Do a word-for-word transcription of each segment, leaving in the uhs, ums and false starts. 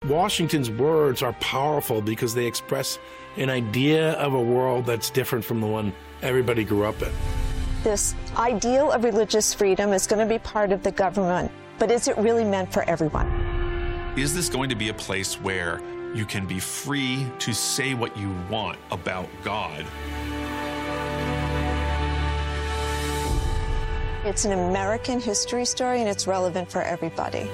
Washington's words are powerful because they express an idea of a world that's different from the one everybody grew up in. This ideal of religious freedom is going to be part of the government, but is it really meant for everyone? Is this going to be a place where you can be free to say what you want about God? It's an American history story, and it's relevant for everybody.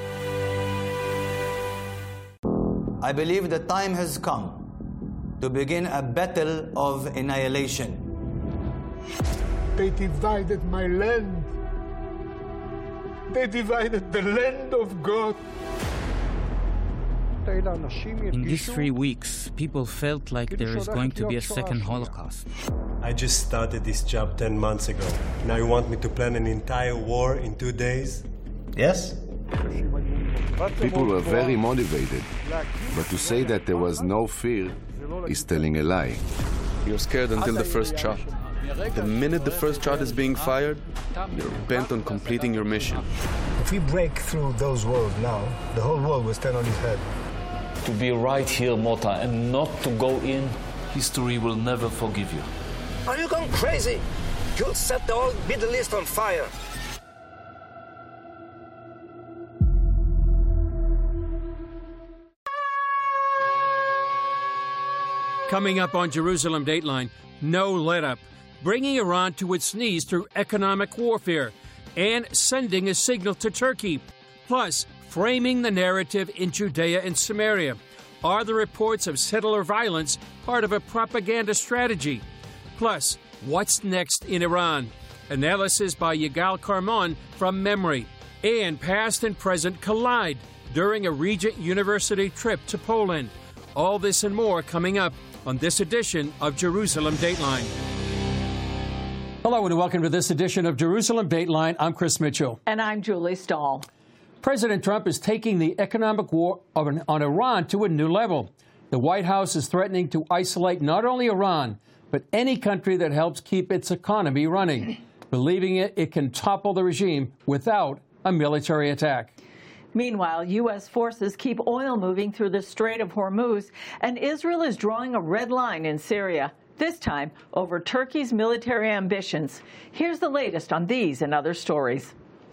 I believe the time has come to begin a battle of annihilation. They divided my land. They divided the land of God. In these three weeks, people felt like there is going to be a second Holocaust. I just started this job ten months ago. Now you want me to plan an entire war in two days? Yes? People were very motivated, but to say that there was no fear is telling a lie. You're scared until the first shot. The minute the first shot is being fired, you're bent on completing your mission. If we break through those walls now, the whole world will stand on its head. To be right here, Mota, and not to go in, history will never forgive you. Are you going crazy? You'll set the whole Middle East on fire. Coming up on Jerusalem Dateline, no let-up, bringing Iran to its knees through economic warfare and sending a signal to Turkey, plus framing the narrative in Judea and Samaria. Are the reports of settler violence part of a propaganda strategy? Plus, what's next in Iran? Analysis by Yigal Karmon from Memory. And past and present collide during a Regent University trip to Poland. All this and more coming up on this edition of Jerusalem Dateline. Hello and welcome to this edition of Jerusalem Dateline. I'm Chris Mitchell. And I'm Julie Stahl. President Trump is taking the economic war on Iran to a new level. The White House is threatening to isolate not only Iran, but any country that helps keep its economy running, believing it, it can topple the regime without a military attack. Meanwhile, U S forces keep oil moving through the Strait of Hormuz, and Israel is drawing a red line in Syria, this time over Turkey's military ambitions. Here's the latest on these and other stories.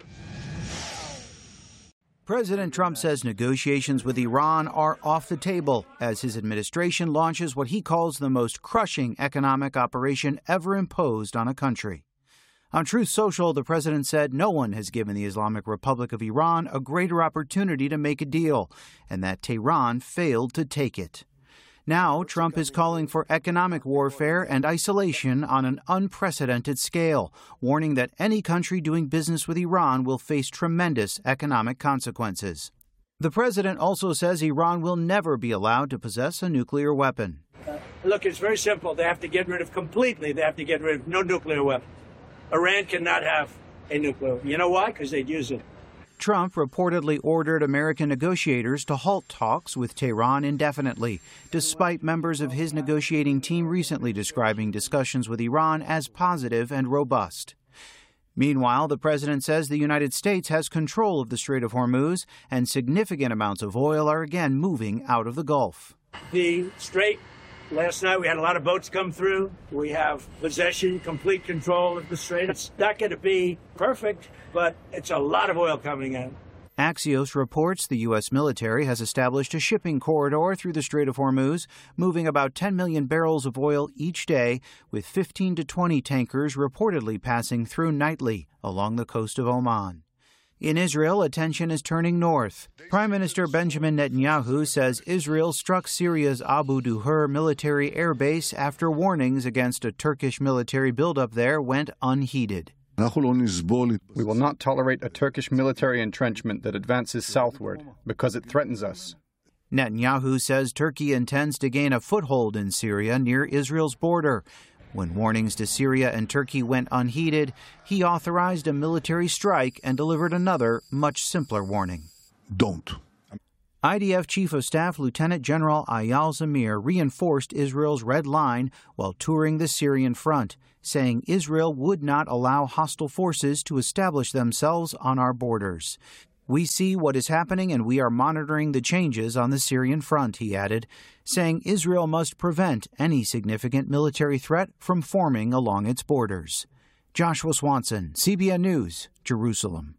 President Trump says negotiations with Iran are off the table as his administration launches what he calls the most crushing economic operation ever imposed on a country. On Truth Social, the president said no one has given the Islamic Republic of Iran a greater opportunity to make a deal, and that Tehran failed to take it. Now, Trump is calling for economic warfare and isolation on an unprecedented scale, warning that any country doing business with Iran will face tremendous economic consequences. The president also says Iran will never be allowed to possess a nuclear weapon. Uh, look, it's very simple. They have to get rid of completely, they have to get rid of no nuclear weapon. Iran cannot have a nuclear. You know why? Because they'd use it. Trump reportedly ordered American negotiators to halt talks with Tehran indefinitely, despite members of his negotiating team recently describing discussions with Iran as positive and robust. Meanwhile, the president says the United States has control of the Strait of Hormuz, and significant amounts of oil are again moving out of the Gulf. The Strait, last night we had a lot of boats come through. We have possession, complete control of the Strait. It's not going to be perfect, but it's a lot of oil coming in. Axios reports the U S military has established a shipping corridor through the Strait of Hormuz, moving about ten million barrels of oil each day, with fifteen to twenty tankers reportedly passing through nightly along the coast of Oman. In Israel, attention is turning north. Prime Minister Benjamin Netanyahu says Israel struck Syria's Abu Duhur military air base after warnings against a Turkish military buildup there went unheeded. We will not tolerate a Turkish military entrenchment that advances southward because it threatens us. Netanyahu says Turkey intends to gain a foothold in Syria near Israel's border. When warnings to Syria and Turkey went unheeded, he authorized a military strike and delivered another, much simpler warning. Don't. I D F Chief of Staff Lieutenant General Eyal Zamir reinforced Israel's red line while touring the Syrian front, saying Israel would not allow hostile forces to establish themselves on our borders. We see what is happening and we are monitoring the changes on the Syrian front, he added, saying Israel must prevent any significant military threat from forming along its borders. Joshua Swanson, C B N News, Jerusalem.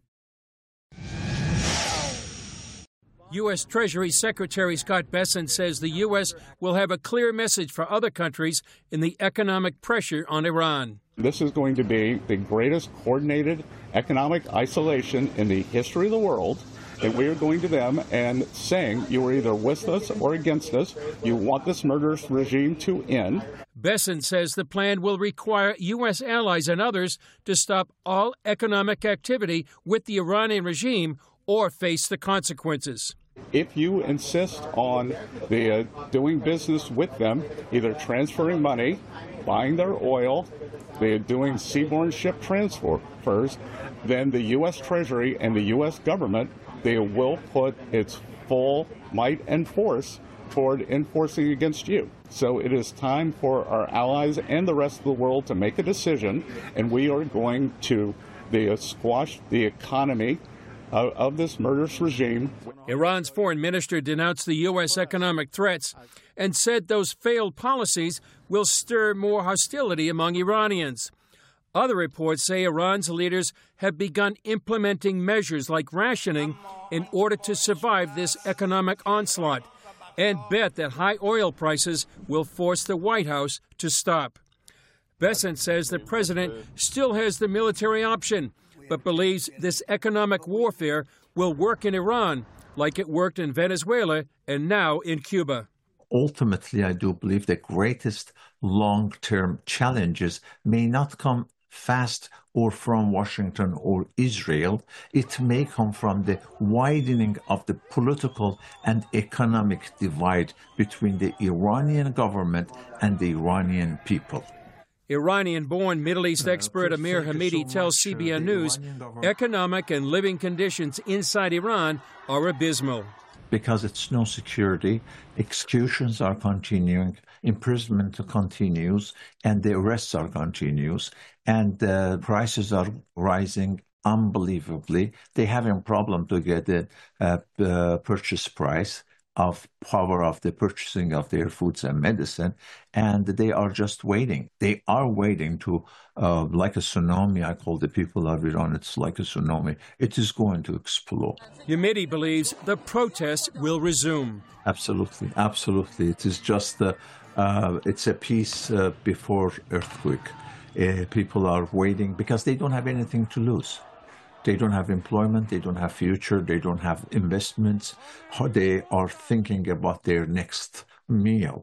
U S. Treasury Secretary Scott Bessent says the U S will have a clear message for other countries in the economic pressure on Iran. This is going to be the greatest coordinated economic isolation in the history of the world. And we are going to them and saying, you are either with us or against us. You want this murderous regime to end. Bessent says the plan will require U S allies and others to stop all economic activity with the Iranian regime or face the consequences. If you insist on the, uh, doing business with them, either transferring money, buying their oil, they're doing seaborne ship transfers, then the U S. Treasury and the U S government, they will put its full might and force toward enforcing against you. So it is time for our allies and the rest of the world to make a decision, and we are going to the, uh, squash the economy of, of this murderous regime. Iran's foreign minister denounced the U S economic threats and said those failed policies will stir more hostility among Iranians. Other reports say Iran's leaders have begun implementing measures like rationing in order to survive this economic onslaught, and bet that high oil prices will force the White House to stop. Bessent says the president still has the military option, but believes this economic warfare will work in Iran like it worked in Venezuela and now in Cuba. Ultimately, I do believe the greatest long-term challenges may not come fast or from Washington or Israel. It may come from the widening of the political and economic divide between the Iranian government and the Iranian people. Iranian-born Middle East expert Amir Hamidi tells C B N News economic and living conditions inside Iran are abysmal. Because it's no security, executions are continuing, imprisonment continues, and the arrests are continuous, and uh, prices are rising unbelievably. They have a problem to get the uh, uh, purchase price of power of the purchasing of their foods and medicine, and they are just waiting. They are waiting to, uh, like a tsunami, I call the people of Iran, it's like a tsunami. It is going to explode. Hamidi believes the protests will resume. Absolutely, absolutely. It is just, uh, uh, it's a peace uh, before earthquake. Uh, people are waiting because they don't have anything to lose. They don't have employment, they don't have future, they don't have investments. They are thinking about their next meal,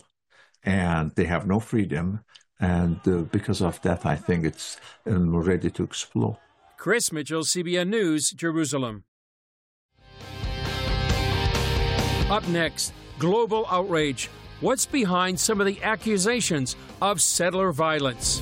and they have no freedom. And uh, because of that, I think it's um, ready to explode. Chris Mitchell, C B N News, Jerusalem. Up next, global outrage. What's behind some of the accusations of settler violence?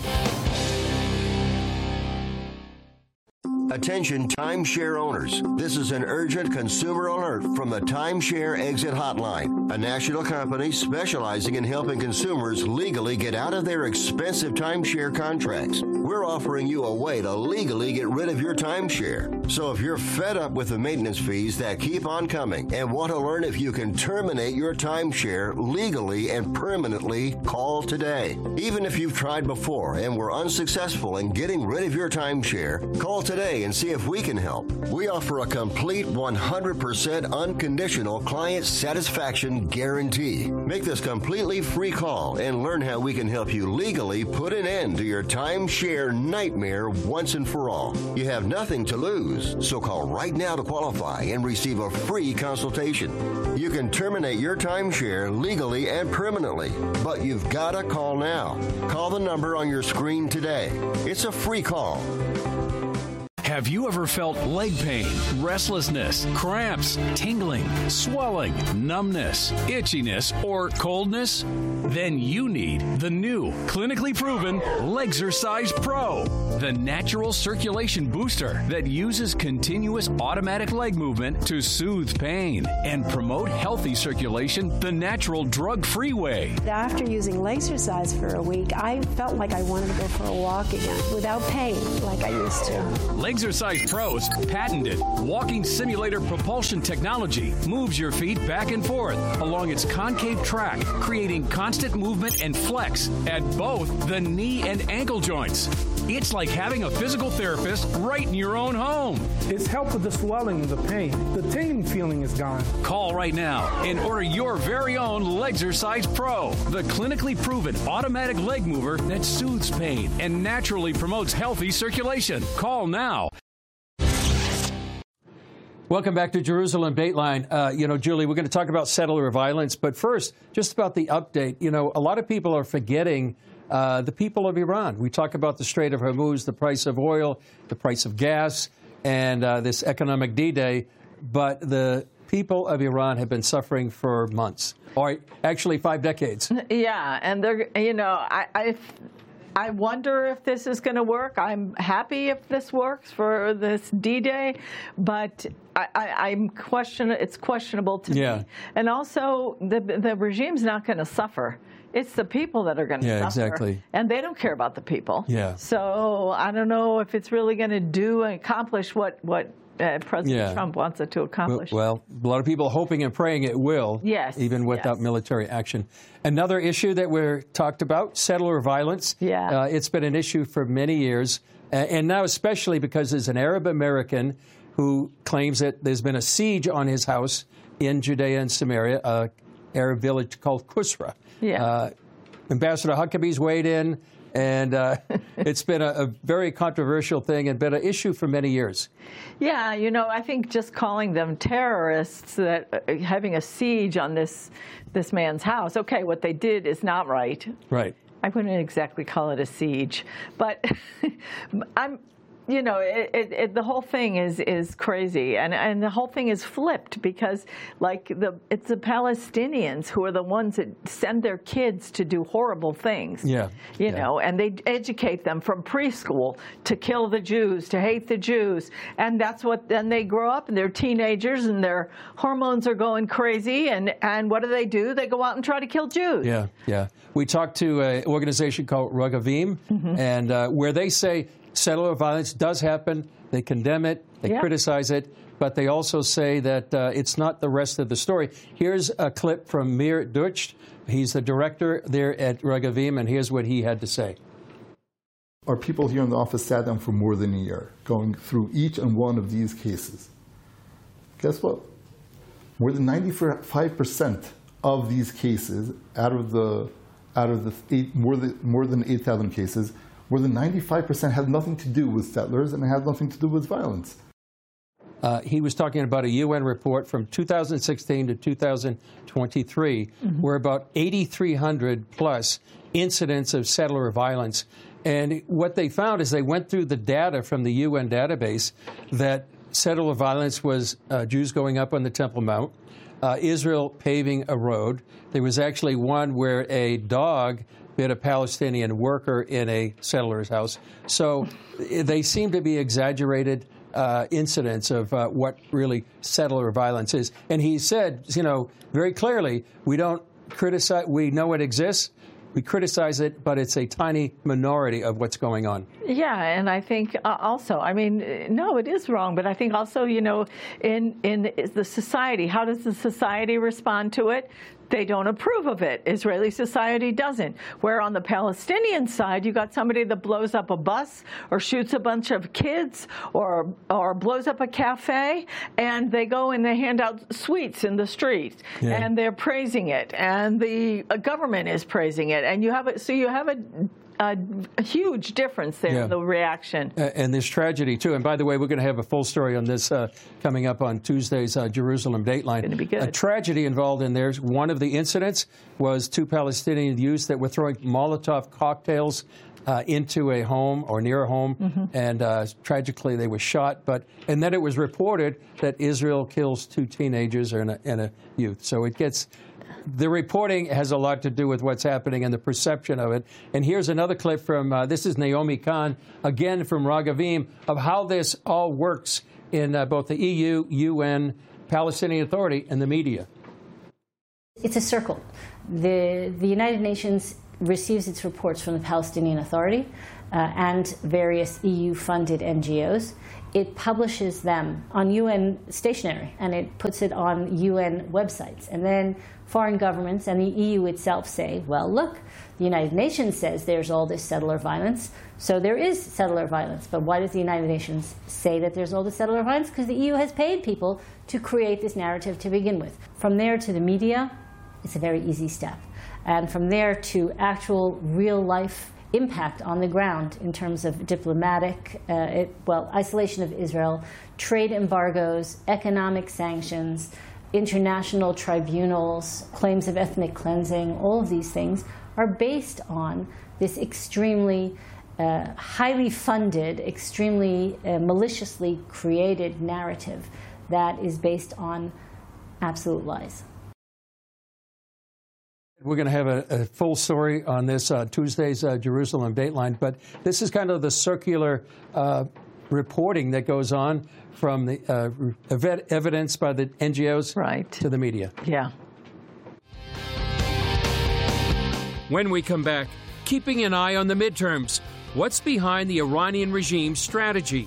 Attention timeshare owners. This is an urgent consumer alert from the Timeshare Exit Hotline, a national company specializing in helping consumers legally get out of their expensive timeshare contracts. We're offering you a way to legally get rid of your timeshare. So if you're fed up with the maintenance fees that keep on coming and want to learn if you can terminate your timeshare legally and permanently, call today. Even if you've tried before and were unsuccessful in getting rid of your timeshare, call today and see if we can help. We offer a complete one hundred percent unconditional client satisfaction guarantee. Make this completely free call and learn how we can help you legally put an end to your timeshare nightmare once and for all. You have nothing to lose, so call right now to qualify and receive a free consultation. You can terminate your timeshare legally and permanently, but you've got to call now. Call the number on your screen today. It's a free call. Have you ever felt leg pain, restlessness, cramps, tingling, swelling, numbness, itchiness, or coldness? Then you need the new, clinically proven Legzercise Pro, the natural circulation booster that uses continuous automatic leg movement to soothe pain and promote healthy circulation the natural drug-free way. After using Legzercise for a week, I felt like I wanted to go for a walk again without pain like I used to. Legzercise Legzercise Pro's patented walking simulator propulsion technology moves your feet back and forth along its concave track, creating constant movement and flex at both the knee and ankle joints. It's like having a physical therapist right in your own home. It's helped with the swelling and the pain. The tingling feeling is gone. Call right now and order your very own Legzercise Pro, the clinically proven automatic leg mover that soothes pain and naturally promotes healthy circulation. Call now. Welcome back to Jerusalem Dateline. Uh, you know, Julie, we're going to talk about settler violence, but first, just about the update. You know, a lot of people are forgetting uh, the people of Iran. We talk about the Strait of Hormuz, the price of oil, the price of gas, and uh, this economic D-Day, but the people of Iran have been suffering for months, or actually five decades. Yeah, and they're, you know, I, I, I wonder if this is going to work. I'm happy if this works for this D-Day, but I, I, I'm question. It's questionable to yeah. me. And also, the the regime's not going to suffer. It's the people that are going to yeah, suffer. Exactly. And they don't care about the people. Yeah. So I don't know if it's really going to do and accomplish what what. Uh, President yeah. Trump wants it to accomplish. Well, a lot of people hoping and praying it will, yes, even without yes. military action. Another issue that we're talked about, settler violence. Yeah. Uh, it's been an issue for many years, uh, and now especially because there's an Arab American who claims that there's been a siege on his house in Judea and Samaria, an Arab village called Kusra. Yeah. Uh, Ambassador Huckabee's weighed in. And uh, it's been a, a very controversial thing and been an issue for many years. Yeah, you know, I think just calling them terrorists, that uh, having a siege on this this man's house, okay, what they did is not right. Right. I wouldn't exactly call it a siege, but I'm. You know, it, it, it, the whole thing is, is crazy, and, and the whole thing is flipped because, like, the it's the Palestinians who are the ones that send their kids to do horrible things. Yeah. You yeah. know, and they educate them from preschool to kill the Jews, to hate the Jews, and that's what. Then they grow up and they're teenagers and their hormones are going crazy, and and what do they do? They go out and try to kill Jews. Yeah, yeah. We talked to an organization called Ragavim, mm-hmm. and uh, where they say settler violence does happen. They condemn it. They yeah. criticize it. But they also say that uh, it's not the rest of the story. Here's a clip from Mir Deutsch. He's the director there at Ragavim, and here's what he had to say. Our people here in the office sat down for more than a year, going through each and one of these cases. Guess what? More than ninety-five percent of these cases, out of the out of the eight, more than more than eight thousand cases, more than ninety-five percent had nothing to do with settlers and it had nothing to do with violence. Uh, he was talking about a U N report from two thousand sixteen to two thousand twenty-three, mm-hmm. where about eighty-three hundred plus incidents of settler violence. And what they found is they went through the data from the U N database that settler violence was uh, Jews going up on the Temple Mount, uh, Israel paving a road. There was actually one where a dog bit a Palestinian worker in a settler's house. So they seem to be exaggerated uh, incidents of uh, what really settler violence is. And he said, you know, very clearly, we don't criticize, we know it exists. We criticize it, but it's a tiny minority of what's going on. Yeah, and I think uh, also, I mean, no, it is wrong, but I think also, you know, in in the society, how does the society respond to it? They don't approve of it. Israeli society doesn't. Where on the Palestinian side, you got somebody that blows up a bus or shoots a bunch of kids or or blows up a cafe, and they go and they hand out sweets in the street, yeah. and they're praising it, and the government is praising it, and you have it. So you have a. A, a huge difference there yeah. in the reaction. Uh, and there's tragedy, too. And by the way, we're going to have a full story on this uh, coming up on Tuesday's uh, Jerusalem Dateline. It's going to be good. A tragedy involved in there. One of the incidents was two Palestinian youths that were throwing Molotov cocktails uh, into a home or near a home, mm-hmm. and uh, tragically they were shot. But and then it was reported that Israel kills two teenagers and a, and a youth. So it gets... The reporting has a lot to do with what's happening and the perception of it. And here's another clip from, uh, this is Naomi Khan, again from Ragavim, of how this all works in uh, both the E U, U N, Palestinian Authority, and the media. It's a circle. The, the United Nations receives its reports from the Palestinian Authority uh, and various E U-funded N G Os. it publishes them on U N stationery, and it puts it on U N websites. And then foreign governments and the E U itself say, well, look, the United Nations says there's all this settler violence, so there is settler violence. But why does the United Nations say that there's all this settler violence? Because the E U has paid people to create this narrative to begin with. From there to the media, it's a very easy step. And from there to actual real-life impact on the ground in terms of diplomatic, uh, it, well, isolation of Israel, trade embargoes, economic sanctions, international tribunals, claims of ethnic cleansing, all of these things are based on this extremely uh, highly funded, extremely uh, maliciously created narrative that is based on absolute lies. We're going to have a, a full story on this uh, Tuesday's uh, Jerusalem Dateline, but this is kind of the circular uh, reporting that goes on from the uh, evidence by the N G Os right. to the media. Yeah. When we come back, keeping an eye on the midterms. What's behind the Iranian regime's strategy?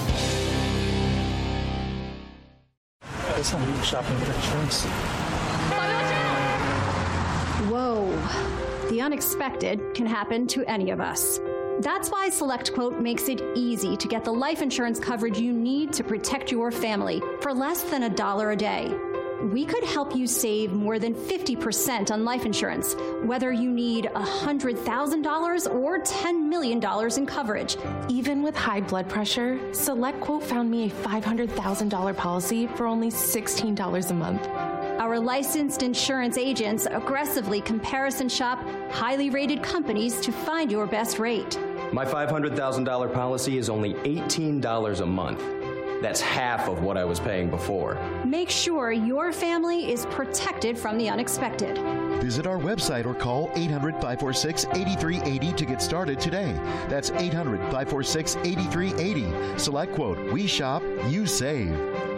Whoa. The unexpected can happen to any of us. That's why SelectQuote makes it easy to get the life insurance coverage you need to protect your family for less than a dollar a day. We could help you save more than fifty percent on life insurance, whether you need one hundred thousand dollars or ten million dollars in coverage. Even with high blood pressure, SelectQuote found me a five hundred thousand dollars policy for only sixteen dollars a month. Our licensed insurance agents aggressively comparison shop highly rated companies to find your best rate. My five hundred thousand dollars policy is only eighteen dollars a month. That's half of what I was paying before. Make sure your family is protected from the unexpected. Visit our website or call eight hundred, five four six, eight three eight zero to get started today. That's eight hundred, five four six, eight three eight zero. SelectQuote. We shop, you save.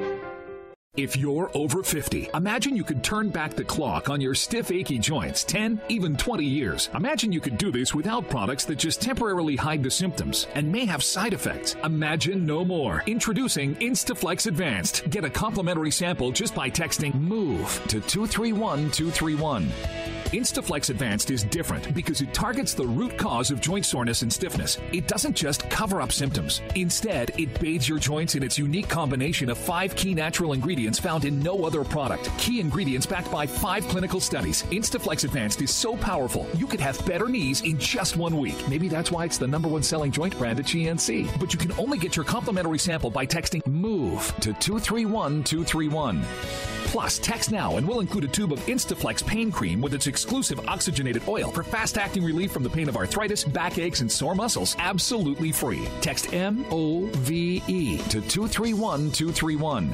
If you're over fifty, imagine you could turn back the clock on your stiff, achy joints ten, even twenty years. Imagine you could do this without products that just temporarily hide the symptoms and may have side effects. Imagine no more. Introducing Instaflex Advanced. Get a complimentary sample just by texting MOVE to two three one two three one. Instaflex Advanced is different because it targets the root cause of joint soreness and stiffness. It doesn't just cover up symptoms. Instead, it bathes your joints in its unique combination of five key natural ingredients found in no other product. Key ingredients backed by five clinical studies. Instaflex Advanced is so powerful, you could have better knees in just one week. Maybe that's why it's the number one selling joint brand at G N C. But you can only get your complimentary sample by texting MOVE to two three one two three one. Plus, text now and we'll include a tube of Instaflex pain cream with its exclusive oxygenated oil for fast-acting relief from the pain of arthritis, backaches, and sore muscles, absolutely free. Text M O V E to two three one two three one.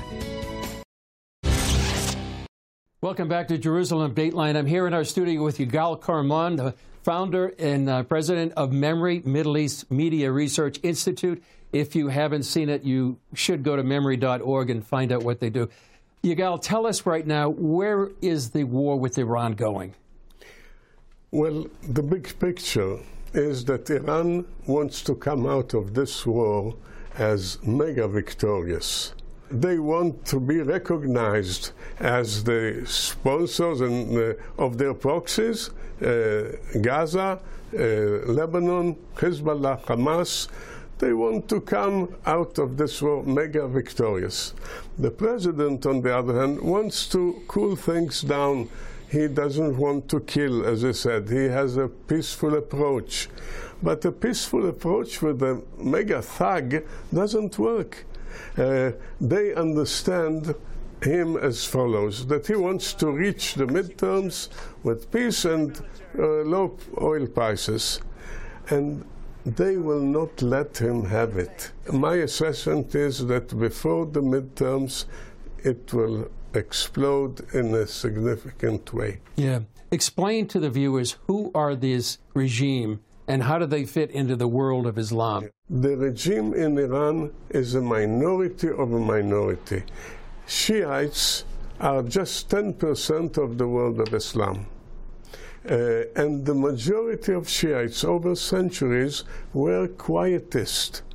Welcome back to Jerusalem Dateline. I'm here in our studio with Yigal Karman, the founder and uh, president of Memory Middle East Media Research Institute. If you haven't seen it, you should go to memory dot org and find out what they do. Yigal, tell us right now, where is the war with Iran going? Well, the big picture is that Iran wants to come out of this war as mega victorious. They want to be recognized as the sponsors and, uh, of their proxies, uh, Gaza, uh, Lebanon, Hezbollah, Hamas. They want to come out of this war mega victorious. The president, on the other hand, wants to cool things down. He doesn't want to kill, as I said. He has a peaceful approach. But a peaceful approach with a mega thug doesn't work. Uh, they understand him as follows, that he wants to reach the midterms with peace and uh, low oil prices. And they will not let him have it. My assessment is that before the midterms, it will explode in a significant way. Yeah. Explain to the viewers, who are this regime and how do they fit into the world of Islam? The regime in Iran is a minority of a minority. Shiites are just ten percent of the world of Islam. Uh, and the majority of Shiites over centuries were quietist.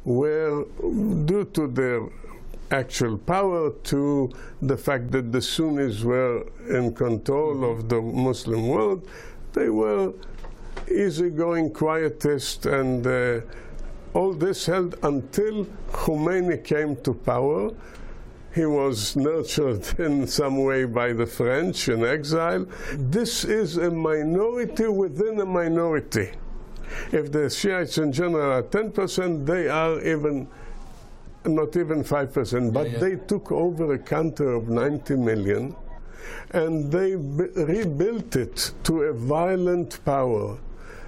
were due to their actual power, to the fact that the Sunnis were in control of the Muslim world. They were easygoing, quietist, and uh, all this held until Khomeini came to power. He was nurtured in some way by the French in exile. This is a minority within a minority. If the Shiites in general are ten percent, they are even not even five percent, but yeah, yeah. they took over a country of ninety million, and they rebuilt it to a violent power.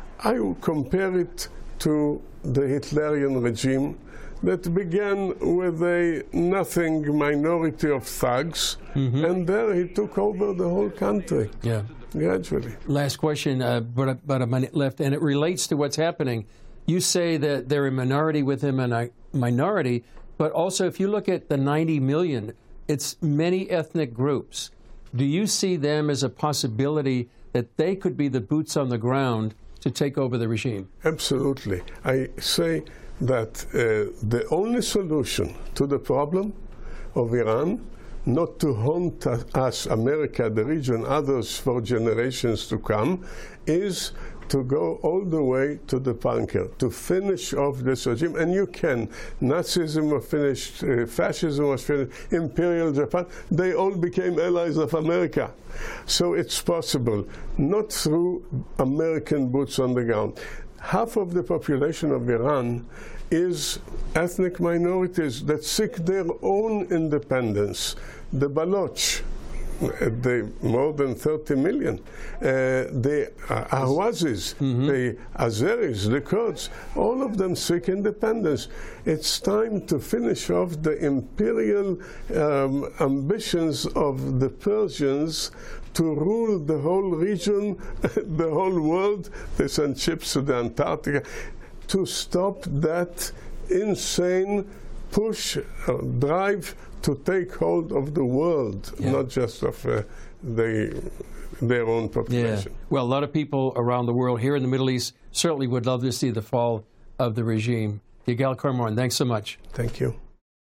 I would compare it to the Hitlerian regime that began with a nothing minority of thugs, mm-hmm. and there he took over the whole country. Yeah. Gradually. Last question, uh, but about a minute left, and it relates to what's happening. You say that they're a minority within a minority, but also if you look at the ninety million, it's many ethnic groups. Do you see them as a possibility that they could be the boots on the ground to take over the regime? Absolutely. I say that uh, the only solution to the problem of Iran, not to haunt us, America, the region, others for generations to come, is to go all the way to the bunker, to finish off this regime. And you can. Nazism was finished, uh, fascism was finished, Imperial Japan, they all became allies of America. So it's possible, not through American boots on the ground. Half of the population of Iran is ethnic minorities that seek their own independence. The Baloch, they more than thirty million. Uh, the uh, Ahwazis, mm-hmm. the Azeris, the Kurds, all of them seek independence. It's time to finish off the imperial um, ambitions of the Persians to rule the whole region, the whole world. They send ships to the Antarctica to stop that insane push, uh, drive to take hold of the world, yeah. not just of uh, the, their own population. Yeah. Well, a lot of people around the world here in the Middle East certainly would love to see the fall of the regime. Yigal Karmoran, thanks so much. Thank you.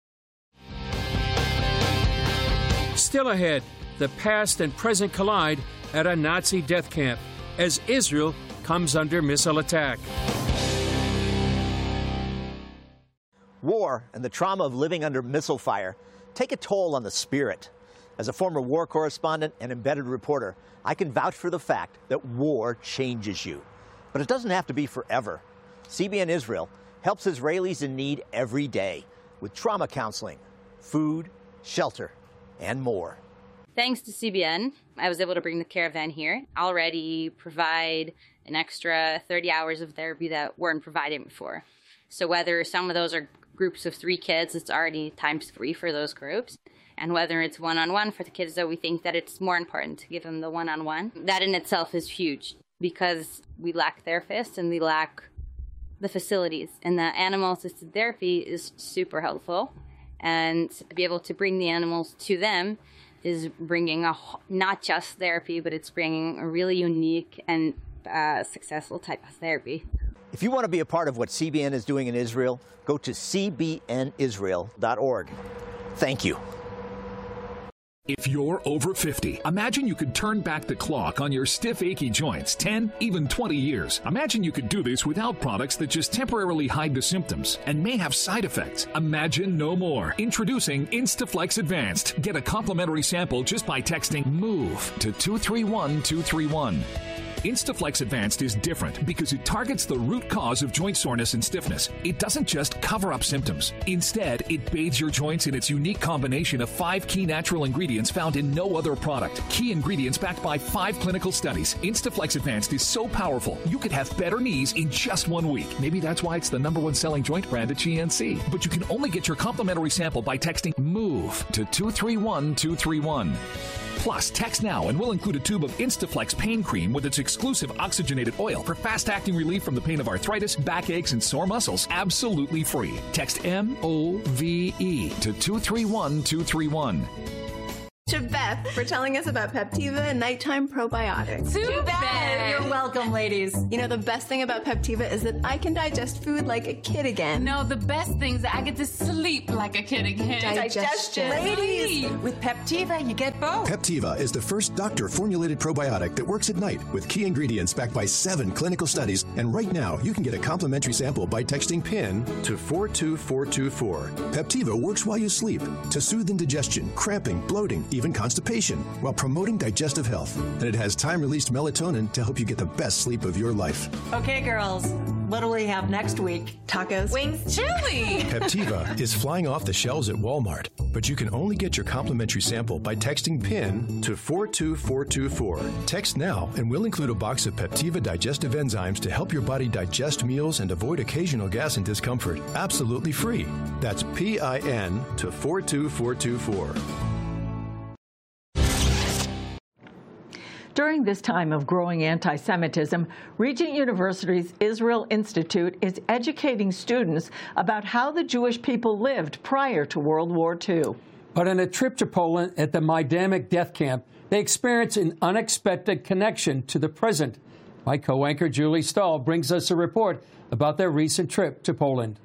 Still ahead, the past and present collide at a Nazi death camp as Israel comes under missile attack. War and the trauma of living under missile fire take a toll on the spirit. As a former war correspondent and embedded reporter, I can vouch for the fact that war changes you. But it doesn't have to be forever. C B N Israel helps Israelis in need every day with trauma counseling, food, shelter, and more. Thanks to C B N, I was able to bring the caravan here. Already provide an extra thirty hours of therapy that weren't provided before. So whether some of those are groups of three kids, it's already times three for those groups. And whether it's one-on-one for the kids, though, we think that it's more important to give them the one-on-one. That in itself is huge because we lack therapists and we lack the facilities. And the animal-assisted therapy is super helpful. And to be able to bring the animals to them is bringing a not just therapy, but it's bringing a really unique and uh, successful type of therapy. If you want to be a part of what C B N is doing in Israel, go to c b n israel dot org. Thank you. If you're over fifty, imagine you could turn back the clock on your stiff, achy joints ten, even twenty years. Imagine you could do this without products that just temporarily hide the symptoms and may have side effects. Imagine no more. Introducing Instaflex Advanced. Get a complimentary sample just by texting MOVE to two three one two three one. Instaflex Advanced is different because it targets the root cause of joint soreness and stiffness. It doesn't just cover up symptoms. Instead, it bathes your joints in its unique combination of five key natural ingredients found in no other product. Key ingredients backed by five clinical studies. Instaflex Advanced is so powerful, you could have better knees in just one week. Maybe that's why it's the number one selling joint brand at G N C. But you can only get your complimentary sample by texting MOVE to two three one two three one. Plus, text now and we'll include a tube of Instaflex pain cream with its exclusive oxygenated oil for fast-acting relief from the pain of arthritis, backaches, and sore muscles, absolutely free. Text M O V E to two three one two three one. to Beth for telling us about Peptiva Nighttime Probiotics. To Beth! You're welcome, ladies. You know, the best thing about Peptiva is that I can digest food like a kid again. No, the best thing is that I get to sleep like a kid again. Digestion. Ladies! With Peptiva, you get both. Peptiva is the first doctor-formulated probiotic that works at night with key ingredients backed by seven clinical studies. And right now, you can get a complimentary sample by texting PIN to four two four two four. Peptiva works while you sleep to soothe indigestion, cramping, bloating, even constipation, while promoting digestive health. And it has time-released melatonin to help you get the best sleep of your life. Okay, girls, what do we have next week? Tacos. Wings. Chili. Peptiva is flying off the shelves at Walmart, but you can only get your complimentary sample by texting PIN to four two four two four. Text now, and we'll include a box of Peptiva digestive enzymes to help your body digest meals and avoid occasional gas and discomfort. Absolutely free. That's P I N to four two four two four. During this time of growing anti-Semitism, Regent University's Israel Institute is educating students about how the Jewish people lived prior to World War Two. But on a trip to Poland at the Majdanek death camp, they experienced an unexpected connection to the present. My co-anchor Julie Stahl brings us a report about their recent trip to Poland.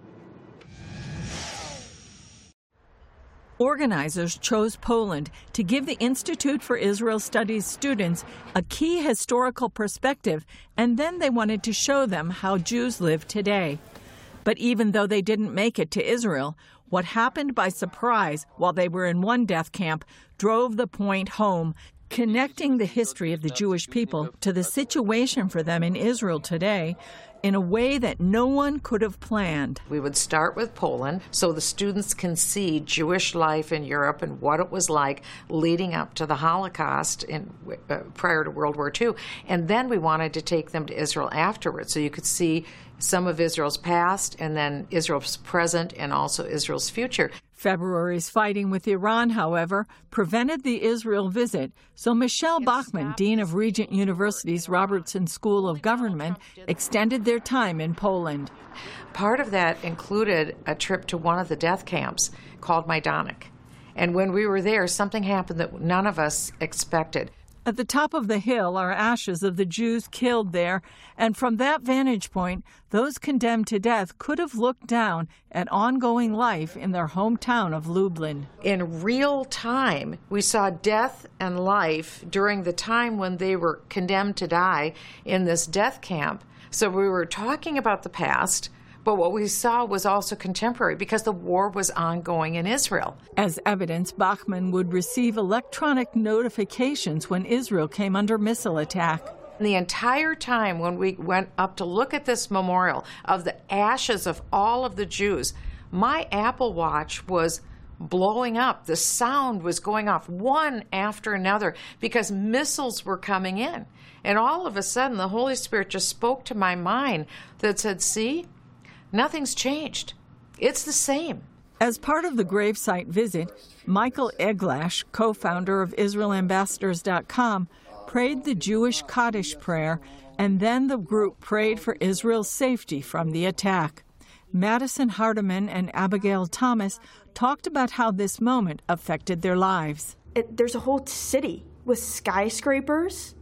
Organizers chose Poland to give the Institute for Israel Studies students a key historical perspective, and then they wanted to show them how Jews live today. But even though they didn't make it to Israel, what happened by surprise while they were in one death camp drove the point home, connecting the history of the Jewish people to the situation for them in Israel today in a way that no one could have planned. We would start with Poland so the students can see Jewish life in Europe and what it was like leading up to the Holocaust in, uh, prior to World War Two. And then we wanted to take them to Israel afterwards so you could see some of Israel's past and then Israel's present and also Israel's future. February's fighting with Iran, however, prevented the Israel visit, so Michelle Bachman, Dean of Regent University's Robertson School of Government, extended their time in Poland. Part of that included a trip to one of the death camps called Majdanek. And when we were there, something happened that none of us expected. At the top of the hill are ashes of the Jews killed there, and from that vantage point, those condemned to death could have looked down at ongoing life in their hometown of Lublin. In real time, we saw death and life during the time when they were condemned to die in this death camp. So we were talking about the past, but what we saw was also contemporary because the war was ongoing in Israel. As evidence, Bachman would receive electronic notifications when Israel came under missile attack. The entire time when we went up to look at this memorial of the ashes of all of the Jews, my Apple Watch was blowing up. The sound was going off one after another because missiles were coming in. And all of a sudden, the Holy Spirit just spoke to my mind that said, see, nothing's changed. It's the same. As part of the gravesite visit, Michael Eglash, co-founder of Israel Ambassadors dot com, prayed the Jewish Kaddish prayer, and then the group prayed for Israel's safety from the attack. Madison Hardiman and Abigail Thomas talked about how this moment affected their lives. It, there's a whole city with skyscrapers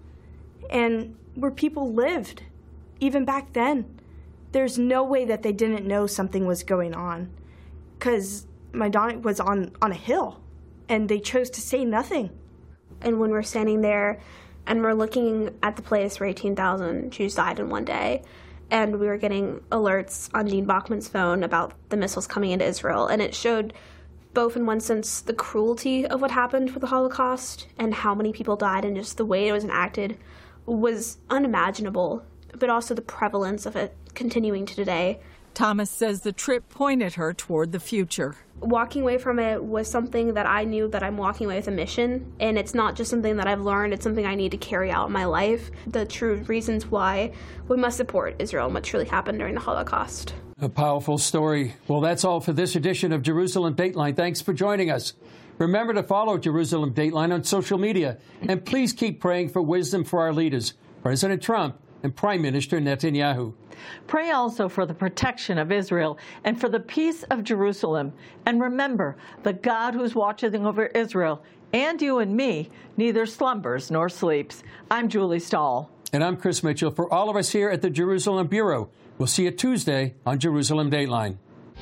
and where people lived, even back then. There's no way that they didn't know something was going on, because Majdanek was on, on a hill, and they chose to say nothing. And when we're standing there and we're looking at the place where eighteen thousand Jews died in one day, and we were getting alerts on Dean Bachman's phone about the missiles coming into Israel, and it showed both, in one sense, the cruelty of what happened with the Holocaust and how many people died, and just the way it was enacted was unimaginable, but also the prevalence of it continuing to today. Thomas says the trip pointed her toward the future. Walking away from it was something that I knew that I'm walking away with a mission, and it's not just something that I've learned, it's something I need to carry out in my life. The true reasons why we must support Israel and what truly happened during the Holocaust. A powerful story. Well, that's all for this edition of Jerusalem Dateline. Thanks for joining us. Remember to follow Jerusalem Dateline on social media, and please keep praying for wisdom for our leaders, President Trump and Prime Minister Netanyahu. Pray also for the protection of Israel and for the peace of Jerusalem. And remember, the God who's watching over Israel And you and me neither slumbers nor sleeps. I'm Julie Stahl. And I'm Chris Mitchell. For all of us here at the Jerusalem Bureau, we'll see you Tuesday on Jerusalem Dateline.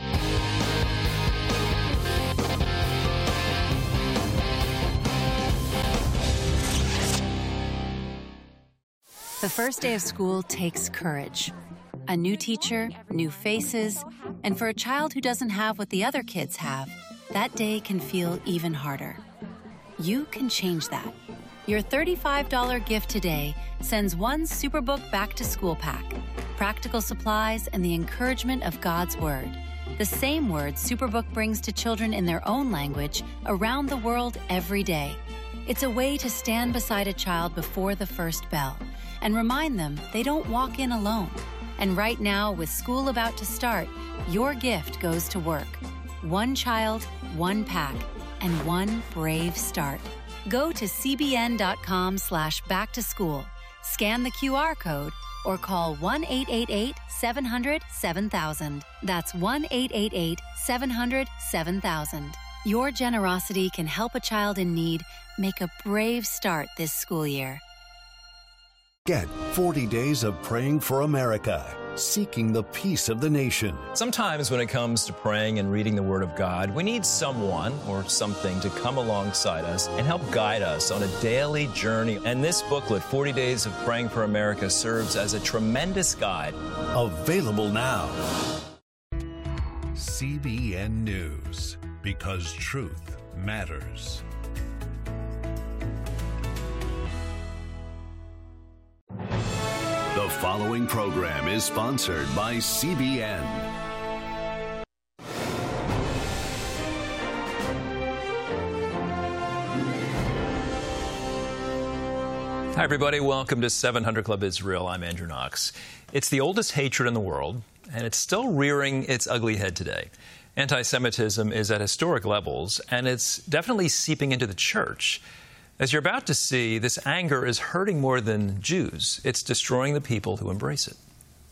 The first day of school takes courage. A new teacher, new faces, and for a child who doesn't have what the other kids have, that day can feel even harder. You can change that. Your thirty-five dollars gift today sends one Superbook back to school pack, practical supplies, and the encouragement of God's Word. The same word Superbook brings to children in their own language around the world every day. It's a way to stand beside a child before the first bell and remind them they don't walk in alone. And right now, with school about to start, your gift goes to work. One child, one pack, and one brave start. Go to cbn.com slash back to school, scan the Q R code, or call one eight eight eight, seven hundred, seven thousand. That's one eight eight eight, seven hundred, seven thousand. Your generosity can help a child in need make a brave start this school year. Get forty days of praying for America, seeking the peace of the nation. Sometimes when it comes to praying and reading the Word of God, we need someone or something to come alongside us and help guide us on a daily journey. And this booklet, forty days of Praying for America, serves as a tremendous guide. Available now. C B N News, because truth matters. The following program is sponsored by C B N. Hi, everybody. Welcome to seven hundred Club Israel. I'm Andrew Knox. It's the oldest hatred in the world, and it's still rearing its ugly head today. Anti-Semitism is at historic levels, and it's definitely seeping into the church. As you're about to see, this anger is hurting more than Jews. It's destroying the people who embrace it.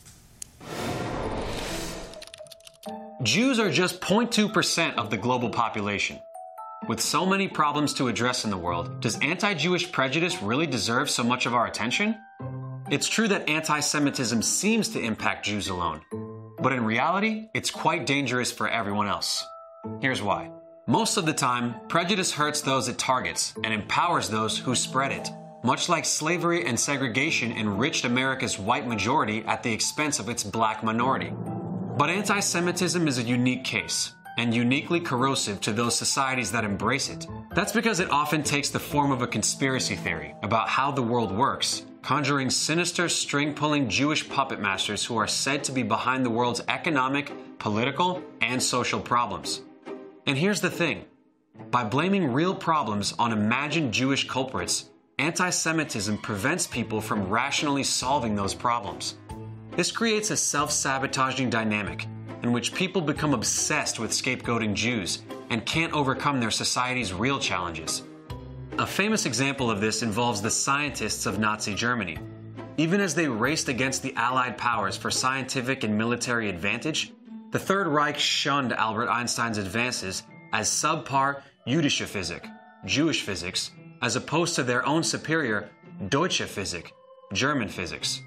Jews are just zero point two percent of the global population. With so many problems to address in the world, does anti-Jewish prejudice really deserve so much of our attention? It's true that anti-Semitism seems to impact Jews alone, but in reality, it's quite dangerous for everyone else. Here's why. Most of the time, prejudice hurts those it targets and empowers those who spread it, much like slavery and segregation enriched America's white majority at the expense of its black minority. But anti-Semitism is a unique case, and uniquely corrosive to those societies that embrace it. That's because it often takes the form of a conspiracy theory about how the world works, conjuring sinister, string-pulling Jewish puppet masters who are said to be behind the world's economic, political, and social problems. And here's the thing. By blaming real problems on imagined Jewish culprits, anti-Semitism prevents people from rationally solving those problems. This creates a self-sabotaging dynamic in which people become obsessed with scapegoating Jews and can't overcome their society's real challenges. A famous example of this involves the scientists of Nazi Germany. Even as they raced against the Allied powers for scientific and military advantage, the Third Reich shunned Albert Einstein's advances as subpar Jüdische Physik, Jewish physics, as opposed to their own superior Deutsche Physik, German physics.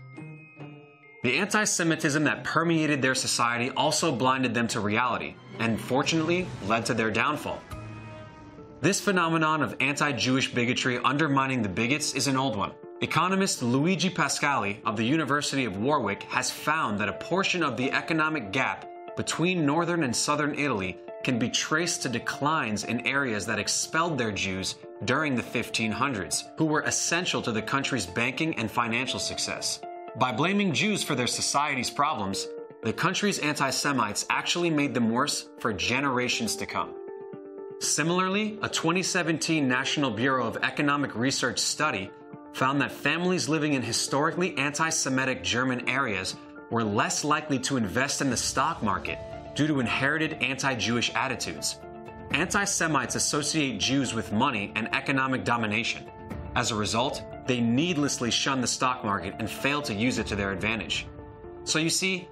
The anti-Semitism that permeated their society also blinded them to reality, and fortunately led to their downfall. This phenomenon of anti-Jewish bigotry undermining the bigots is an old one. Economist Luigi Pascali of the University of Warwick has found that a portion of the economic gap between northern and southern Italy can be traced to declines in areas that expelled their Jews during the fifteen hundreds, who were essential to the country's banking and financial success. By blaming Jews for their society's problems, the country's anti-Semites actually made them worse for generations to come. Similarly, a twenty seventeen National Bureau of Economic Research study found that families living in historically anti-Semitic German areas were less likely to invest in the stock market due to inherited anti-Jewish attitudes. Anti-Semites associate Jews with money and economic domination. As a result, they needlessly shun the stock market and fail to use it to their advantage. So you see,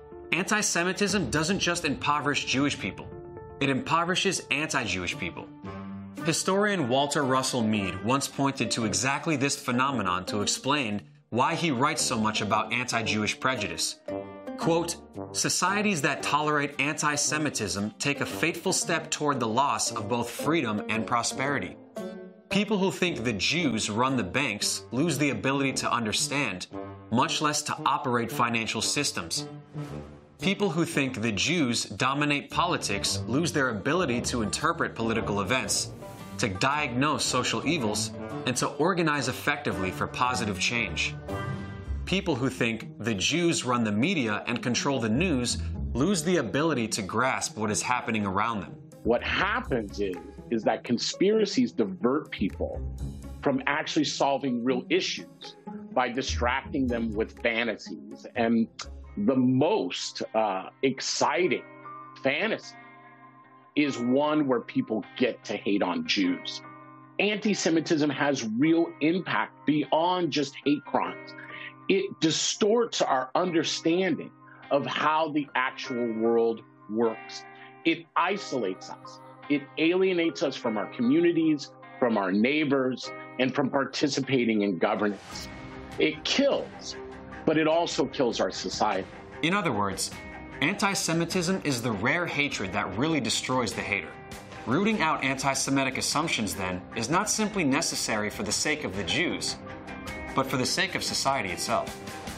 anti-Semitism doesn't just impoverish Jewish people, it impoverishes anti-Jewish people. Historian Walter Russell Mead once pointed to exactly this phenomenon to explain why he writes so much about anti-Jewish prejudice. Quote, societies that tolerate anti-Semitism take a fateful step toward the loss of both freedom and prosperity. People who think the Jews run the banks lose the ability to understand, much less to operate financial systems. People who think the Jews dominate politics lose their ability to interpret political events, to diagnose social evils, and to organize effectively for positive change. People who think the Jews run the media and control the news lose the ability to grasp what is happening around them. What happens is, is that conspiracies divert people from actually solving real issues by distracting them with fantasies. And the most uh, exciting fantasy is one where people get to hate on Jews. Anti-Semitism has real impact beyond just hate crimes. It distorts our understanding of how the actual world works. It isolates us. It alienates us from our communities, from our neighbors, and from participating in governance. It kills, but it also kills our society. In other words, anti-Semitism is the rare hatred that really destroys the hater. Rooting out anti-Semitic assumptions, then, is not simply necessary for the sake of the Jews, but for the sake of society itself.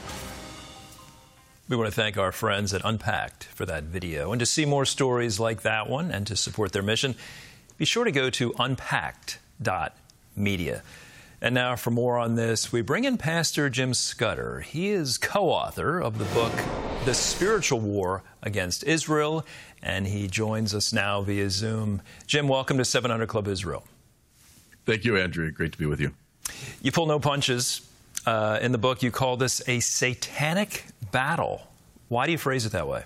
We want to thank our friends at Unpacked for that video. And to see more stories like that one and to support their mission, be sure to go to unpacked dot media. And now for more on this, we bring in Pastor Jim Scudder. He is co-author of the book, The Spiritual War Against Israel, and he joins us now via Zoom. Jim, welcome to seven hundred Club Israel. Thank you, Andrew. Great to be with you. You pull no punches. Uh, in the book, you call this a satanic battle. Why do you phrase it that way?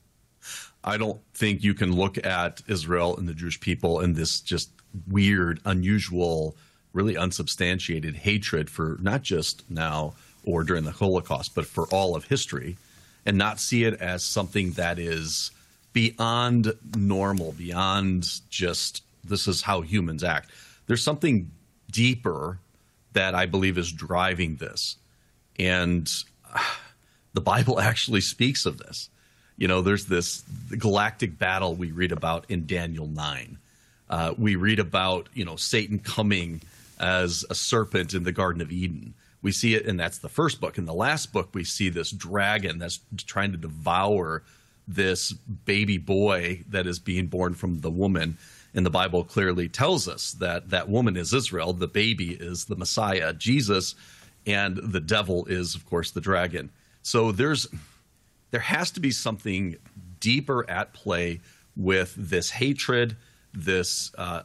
I don't think you can look at Israel and the Jewish people in this just weird, unusual, really unsubstantiated hatred for not just now or during the Holocaust, but for all of history, and not see it as something that is beyond normal, beyond just this is how humans act. There's something deeper that I believe is driving this. And the Bible actually speaks of this. You know, there's this galactic battle we read about in Daniel nine. Uh, we read about, you know, Satan coming as a serpent in the Garden of Eden. We see it, and that's the first book. In the last book, we see this dragon that's trying to devour this baby boy that is being born from the woman. And the Bible clearly tells us that that woman is Israel, the baby is the Messiah, Jesus, and the devil is, of course, the dragon. So there's there has to be something deeper at play with this hatred, this uh,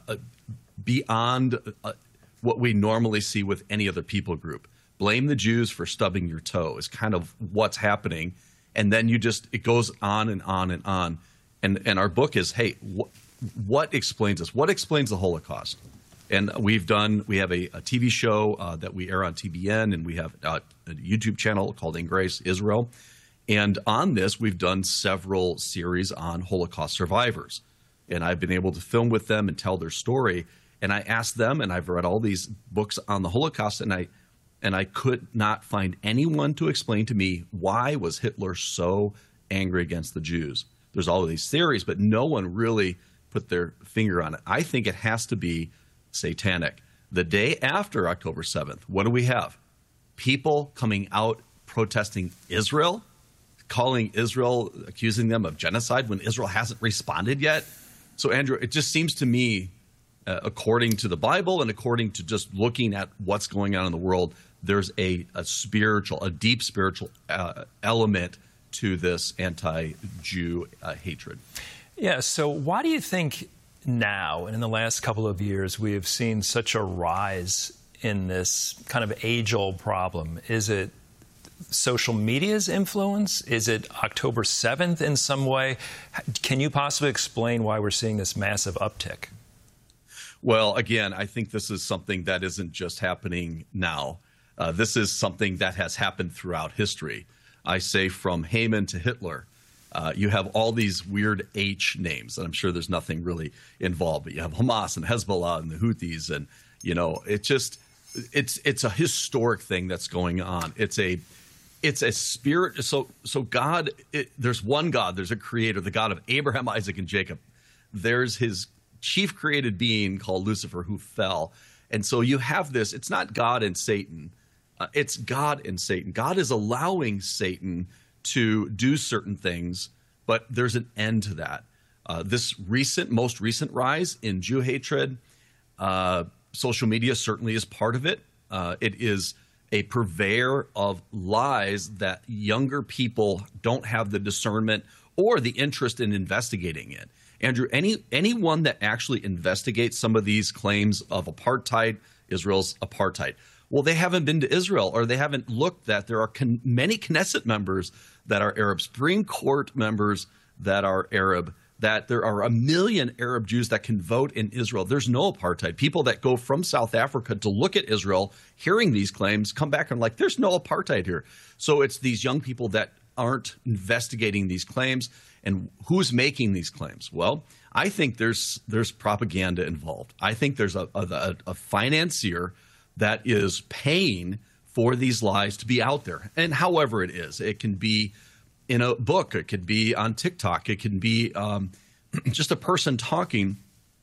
beyond uh, what we normally see with any other people group. Blame the Jews for stubbing your toe is kind of what's happening. And then you just, it goes on and on and on. And, and our book is, hey, wh- what explains this? What explains the Holocaust? And we've done, we have a, a T V show uh, that we air on T B N, and we have a, a YouTube channel called In Grace Israel. And on this, we've done several series on Holocaust survivors. And I've been able to film with them and tell their story. And I asked them, and I've read all these books on the Holocaust, and I and I could not find anyone to explain to me why was Hitler so angry against the Jews. There's all of these theories, but no one really put their finger on it. I think it has to be satanic. The day after October seventh, what do we have? People coming out protesting Israel, calling Israel, accusing them of genocide when Israel hasn't responded yet. So, Andrew, it just seems to me, uh, according to the Bible and according to just looking at what's going on in the world, there's a, a spiritual, a deep spiritual uh, element to this anti-Jew uh, hatred. Yeah, so why do you think now, and in the last couple of years, we have seen such a rise in this kind of age-old problem? Is it social media's influence? Is it October seventh in some way? Can you possibly explain why we're seeing this massive uptick? Well, again, I think this is something that isn't just happening now. Uh, this is something that has happened throughout history. I say from Haman to Hitler. Uh, you have all these weird H names, and I'm sure there's nothing really involved. But you have Hamas and Hezbollah and the Houthis, and you know, it just it's it's a historic thing that's going on. It's a it's a spirit. So so God, it, there's one God. There's a creator, the God of Abraham, Isaac, and Jacob. There's his chief created being called Lucifer who fell, and so you have this. It's not God and Satan. Uh, it's God and Satan. God is allowing Satan to do certain things, but there's an end to that. Uh, this recent, most recent rise in Jew hatred, uh, social media certainly is part of it. Uh, it is a purveyor of lies that younger people don't have the discernment or the interest in investigating it. Andrew, any anyone that actually investigates some of these claims of apartheid, Israel's apartheid, well, they haven't been to Israel, or they haven't looked that there are con- many Knesset members that are Arab, Supreme Court members that are Arab, that there are a million Arab Jews that can vote in Israel. There's no apartheid. People that go from South Africa to look at Israel, hearing these claims, come back and like, there's no apartheid here. So it's these young people that aren't investigating these claims. And who's making these claims? Well, I think there's there's propaganda involved. I think there's a, a, a financier that is paying for these lies to be out there. And however it is, it can be in a book, it could be on TikTok, it can be um, just a person talking.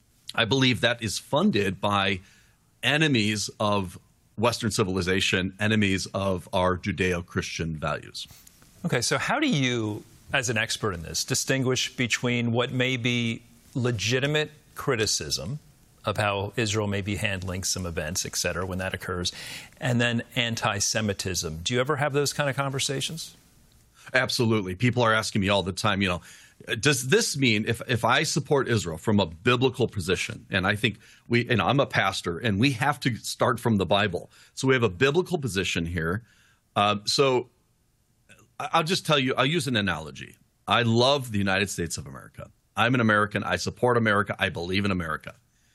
I believe that is funded by enemies of Western civilization, enemies of our Judeo-Christian values. Okay, so how do you, as an expert in this, distinguish between what may be legitimate criticism of how Israel may be handling some events, et cetera, when that occurs, and then anti-Semitism? Do you ever have those kind of conversations? Absolutely. People are asking me all the time, you know, does this mean if, if I support Israel from a biblical position, and I think we, and I'm a pastor, and we have to start from the Bible. So we have a biblical position here. Um, so I'll just tell you, I'll use an analogy. I love the United States of America. I'm an American. I support America. I believe in America.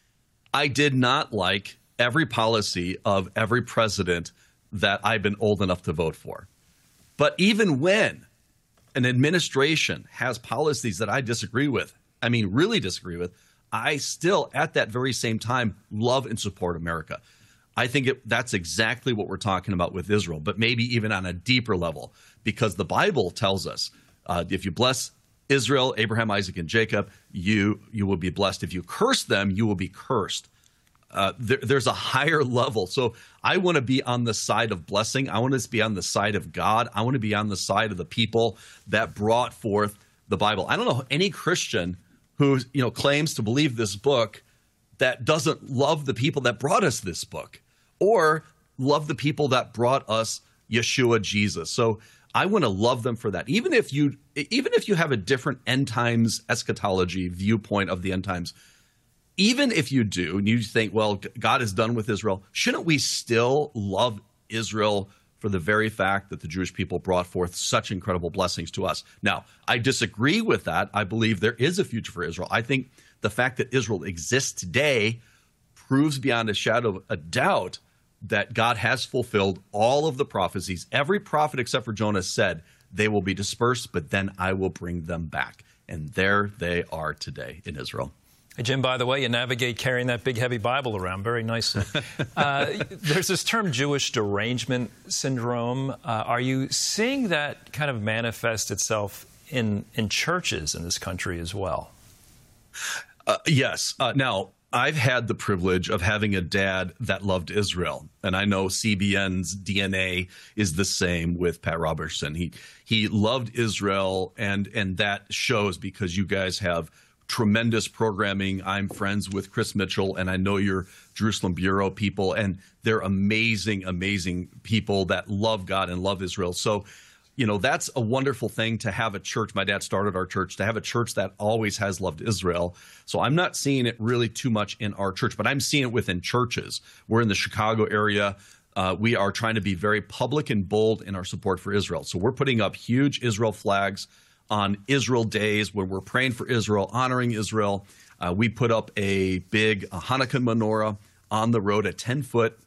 I did not like every policy of every president that I've been old enough to vote for. But even when an administration has policies that I disagree with, I mean, really disagree with, I still, at that very same time, love and support America. I think it, that's exactly what we're talking about with Israel, but maybe even on a deeper level, because the Bible tells us uh, if you bless Israel, Abraham, Isaac, and Jacob, you you will be blessed. If you curse them, you will be cursed. Uh, there, there's a higher level. So I want to be on the side of blessing. I want to be on the side of God. I want to be on the side of the people that brought forth the Bible. I don't know any Christian who you know claims to believe this book that doesn't love the people that brought us this book, or love the people that brought us Yeshua, Jesus. So I want to love them for that. Even if you, even if you have a different end times eschatology viewpoint of the end times, even if you do, and you think, well, God is done with Israel, shouldn't we still love Israel for the very fact that the Jewish people brought forth such incredible blessings to us? Now, I disagree with that. I believe there is a future for Israel. I think the fact that Israel exists today proves beyond a shadow of a doubt that God has fulfilled all of the prophecies. Every prophet except for Jonah said they will be dispersed, but then I will bring them back. And there they are today in Israel. Hey, Jim, by the way, you navigate carrying that big, heavy Bible around very nicely. uh, there's this term Jewish derangement syndrome. Uh, are you seeing that kind of manifest itself in, in churches in this country as well? Uh, yes. Uh, now, I've had the privilege of having a dad that loved Israel, and I know C B N's D N A is the same with Pat Robertson. He he loved Israel, and and that shows because you guys have tremendous programming. I'm friends with Chris Mitchell, and I know your Jerusalem Bureau people, and they're amazing, amazing people that love God and love Israel. So, you know, that's a wonderful thing to have a church. My dad started our church, to have a church that always has loved Israel. So I'm not seeing it really too much in our church, but I'm seeing it within churches. We're in the Chicago area. Uh, we are trying to be very public and bold in our support for Israel. So we're putting up huge Israel flags on Israel days where we're praying for Israel, honoring Israel. Uh, we put up a big a Hanukkah menorah on the road, a ten-foot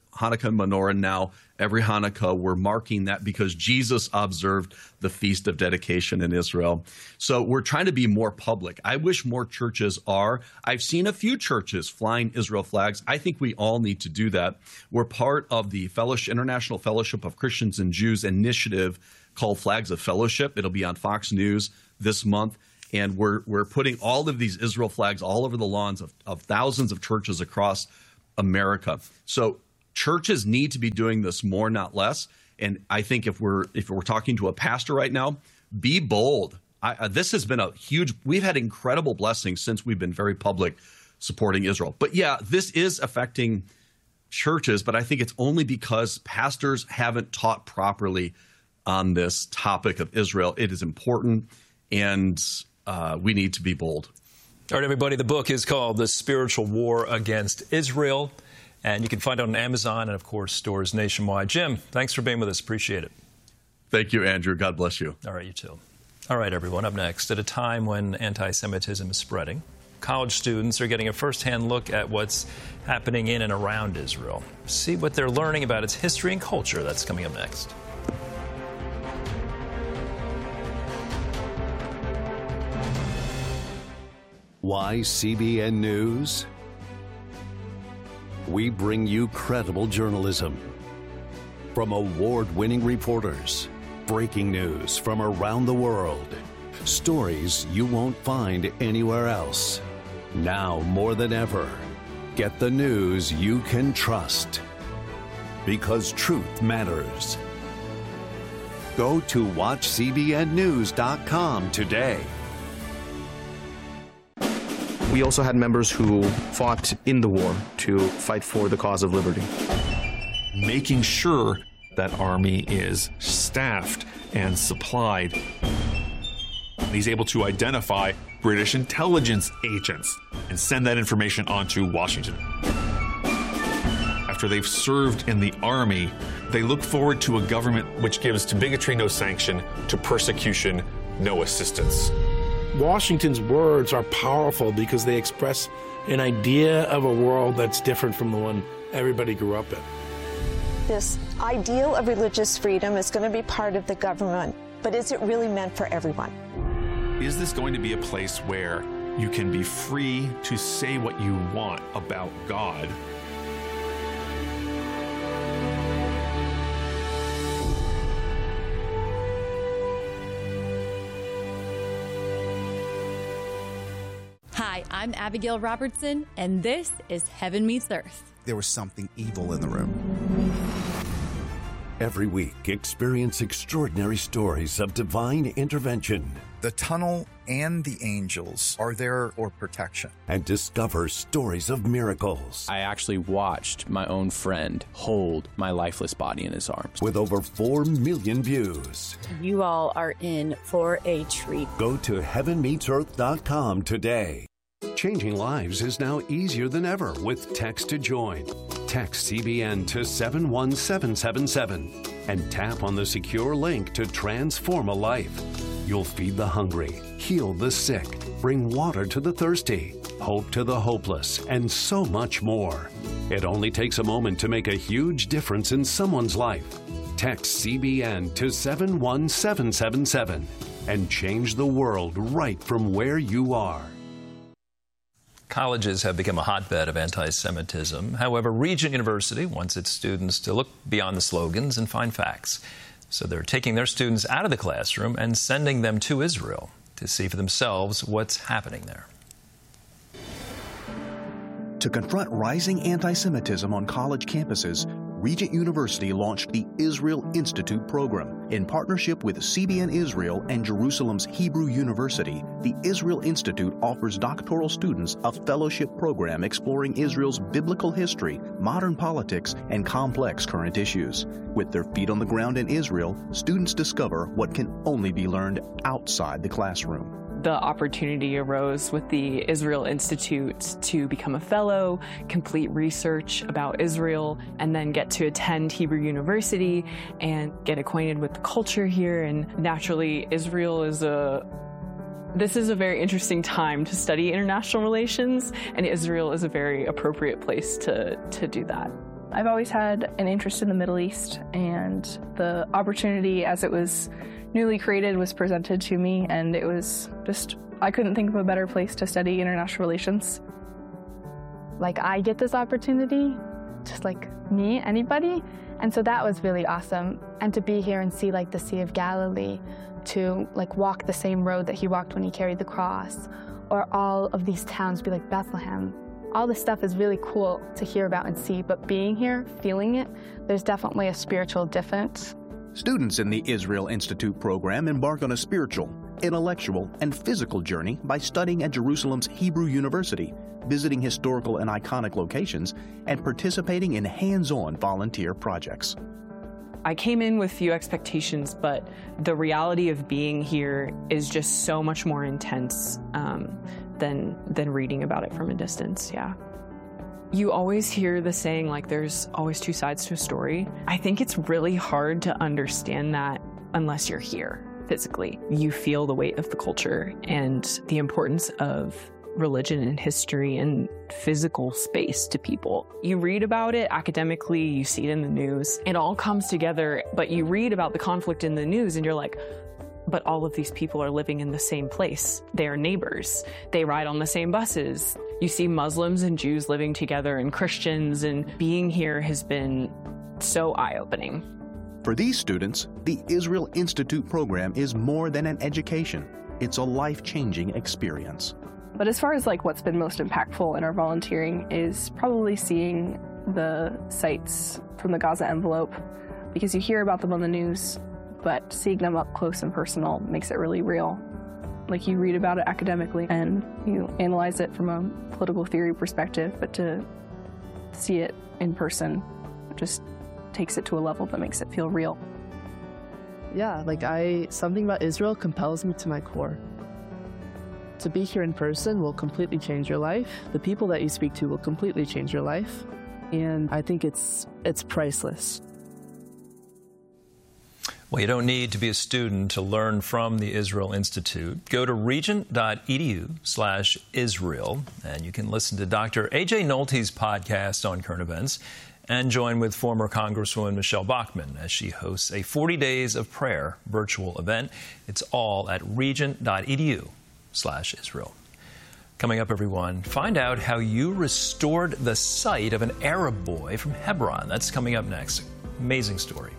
Hanukkah menorah now. Every Hanukkah, we're marking that because Jesus observed the Feast of Dedication in Israel. So we're trying to be more public. I wish more churches are. I've seen a few churches flying Israel flags. I think we all need to do that. We're part of the Fellowship, International Fellowship of Christians and Jews initiative called Flags of Fellowship. It'll be on Fox News this month. And we're we're putting all of these Israel flags all over the lawns of, of thousands of churches across America. So churches need to be doing this more, not less. And I think if we're if we're talking to a pastor right now, be bold. I, uh, this has been a huge. We've had incredible blessings since we've been very public supporting Israel. But yeah, this is affecting churches. But I think it's only because pastors haven't taught properly on this topic of Israel. It is important, and uh, we need to be bold. All right, everybody, the book is called The Spiritual War Against Israel, and you can find it on Amazon and, of course, stores nationwide. Jim, thanks for being with us. Appreciate it. Thank you, Andrew. God bless you. All right, you too. All right, everyone, up next, at a time when anti-Semitism is spreading, college students are getting a first-hand look at what's happening in and around Israel. See what they're learning about its history and culture. That's coming up next. Why C B N News? We bring you credible journalism from award-winning reporters, breaking news from around the world, stories you won't find anywhere else. Now more than ever, get the news you can trust, because truth matters. Go to watch C B N news dot com today. We also had members who fought in the war to fight for the cause of liberty. Making sure that army is staffed and supplied. He's able to identify British intelligence agents and send that information on to Washington. After they've served in the army, they look forward to a government which gives to bigotry no sanction, to persecution no assistance. Washington's words are powerful because they express an idea of a world that's different from the one everybody grew up in. This ideal of religious freedom is going to be part of the government, but is it really meant for everyone? Is this going to be a place where you can be free to say what you want about God? Hi, I'm Abigail Robertson, and this is Heaven Meets Earth. There was something evil in the room. Every week, experience extraordinary stories of divine intervention. The tunnel and the angels are there for protection. And discover stories of miracles. I actually watched my own friend hold my lifeless body in his arms. With over four million views. You all are in for a treat. Go to heaven meets earth dot com today. Changing lives is now easier than ever with Text to Join. Text C B N to seven one seven seven seven and tap on the secure link to transform a life. You'll feed the hungry, heal the sick, bring water to the thirsty, hope to the hopeless, and so much more. It only takes a moment to make a huge difference in someone's life. Text C B N to seven one seven seven seven and change the world right from where you are. Colleges have become a hotbed of anti-Semitism. However, Regent University wants its students to look beyond the slogans and find facts. So they're taking their students out of the classroom and sending them to Israel to see for themselves what's happening there. To confront rising anti-Semitism on college campuses, Regent University launched the Israel Institute program. In partnership with C B N Israel and Jerusalem's Hebrew University, the Israel Institute offers doctoral students a fellowship program exploring Israel's biblical history, modern politics, and complex current issues. With their feet on the ground in Israel, students discover what can only be learned outside the classroom. The opportunity arose with the Israel Institute to become a fellow, complete research about Israel, and then get to attend Hebrew University and get acquainted with the culture here. And naturally, Israel is a This is a very interesting time to study international relations, and Israel is a very appropriate place to, to do that. I've always had an interest in the Middle East, and the opportunity as it was newly created was presented to me, and it was just, I couldn't think of a better place to study international relations. Like, I get this opportunity, just like me, anybody, and so that was really awesome. And to be here and see like the Sea of Galilee, to like walk the same road that he walked when he carried the cross, or all of these towns be like Bethlehem. All this stuff is really cool to hear about and see, but being here, feeling it, there's definitely a spiritual difference. Students in the Israel Institute program embark on a spiritual, intellectual, and physical journey by studying at Jerusalem's Hebrew University, visiting historical and iconic locations, and participating in hands-on volunteer projects. I came in with few expectations, but the reality of being here is just so much more intense um, than than reading about it from a distance, yeah. You always hear the saying, like, there's always two sides to a story. I think it's really hard to understand that unless you're here physically. You feel the weight of the culture and the importance of religion and history and physical space to people. You read about it academically, you see it in the news, it all comes together, but you read about the conflict in the news and you're like, but all of these people are living in the same place. They are neighbors. They ride on the same buses. You see Muslims and Jews living together and Christians, and being here has been so eye-opening. For these students, the Israel Institute program is more than an education. It's a life-changing experience. But as far as like what's been most impactful in our volunteering is probably seeing the sites from the Gaza envelope, because you hear about them on the news, but seeing them up close and personal makes it really real. Like, you read about it academically and you analyze it from a political theory perspective, but to see it in person just takes it to a level that makes it feel real. Yeah, like I, something about Israel compels me to my core. To be here in person will completely change your life. The people that you speak to will completely change your life. And I think it's it's priceless. Well, you don't need to be a student to learn from the Israel Institute. Go to regent.edu slash Israel, and you can listen to Doctor A J Nolte's podcast on current events and join with former Congresswoman Michelle Bachmann as she hosts a forty days of prayer virtual event. It's all at regent.edu slash Israel. Coming up, everyone, find out how you restored the sight of an Arab boy from Hebron. That's coming up next. Amazing story.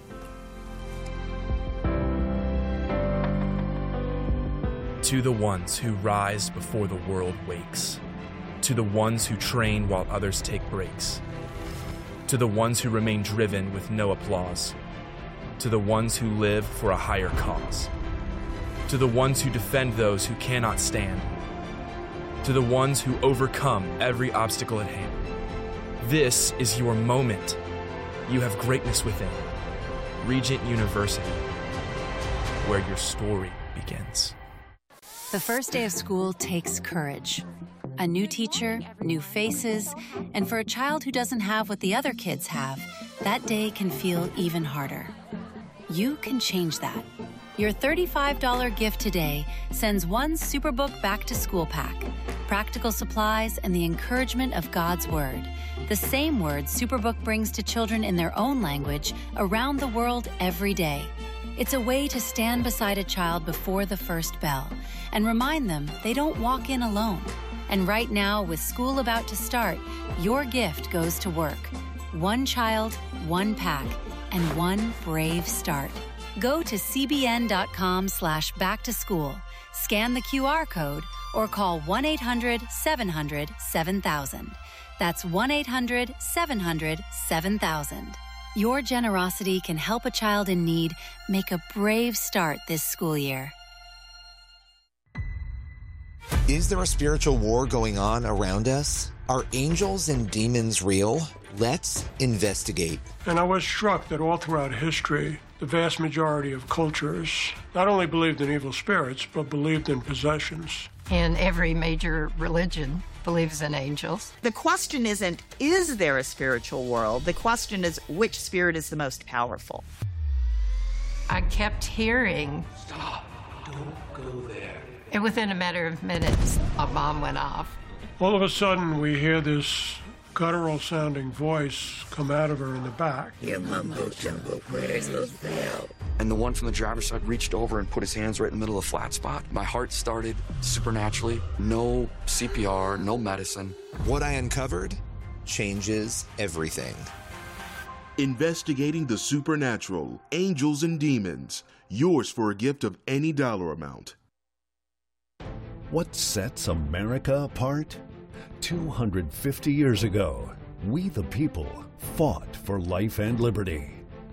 To the ones who rise before the world wakes. To the ones who train while others take breaks. To the ones who remain driven with no applause. To the ones who live for a higher cause. To the ones who defend those who cannot stand. To the ones who overcome every obstacle at hand. This is your moment. You have greatness within. Regent University, where your story begins. The first day of school takes courage. A new teacher, new faces, and for a child who doesn't have what the other kids have, that day can feel even harder. You can change that. Your thirty-five dollars gift today sends one Superbook back-to-school pack, practical supplies, and the encouragement of God's Word, the same word Superbook brings to children in their own language around the world every day. It's a way to stand beside a child before the first bell and remind them they don't walk in alone. And right now, with school about to start, your gift goes to work. One child, one pack, and one brave start. Go to cbn.com slash back to school, scan the Q R code, or call one eight hundred seven hundred seven thousand. That's one eight hundred seven hundred seven thousand. Your generosity can help a child in need make a brave start this school year. Is there a spiritual war going on around us? Are angels and demons real? Let's investigate. And I was struck that all throughout history, the vast majority of cultures not only believed in evil spirits, but believed in possessions. And every major religion believes in angels. The question isn't, is there a spiritual world? The question is, which spirit is the most powerful? I kept hearing, stop, don't go there. And within a matter of minutes, a bomb went off. All of a sudden, we hear this guttural sounding voice come out of her in the back. Your mumbo jumbo prayers will fail. And the one from the driver's side reached over and put his hands right in the middle of the flat spot. My heart started supernaturally. No C P R, no medicine. What I uncovered changes everything. Investigating the supernatural, angels and demons. Yours for a gift of any dollar amount. What sets America apart? two hundred fifty years ago, we the people fought for life and liberty.